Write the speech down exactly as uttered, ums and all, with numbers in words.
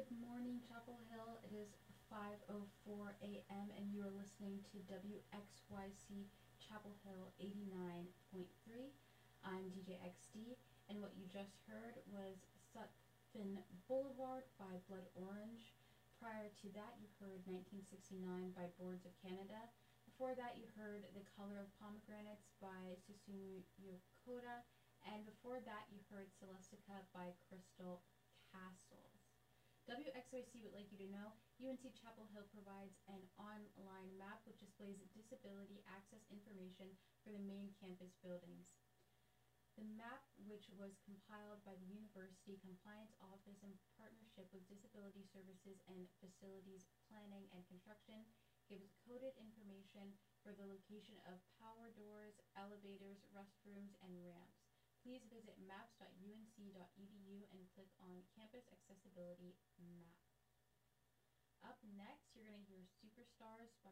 Good morning, Chapel Hill. It is five oh four a m and you are listening to W X Y C Chapel Hill eighty-nine point three. I'm D J X D, and what you just heard was Sutphin Boulevard by Blood Orange. Prior to that, you heard nineteen sixty-nine by Boards of Canada. Before that, you heard The Color of Pomegranates by Susumu Yokota. And before that, you heard Celestica by Crystal Castles. W X Y C would like you to know U N C Chapel Hill provides an online map which displays disability access information for the main campus buildings. The map, which was compiled by the University Compliance Office in partnership with Disability Services and Facilities Planning and Construction, gives coded information for the location of power doors, elevators, restrooms, and ramps. Please visit maps dot U N C dot E D U and click on Campus Accessibility Map. Up next, you're going to hear Superstars by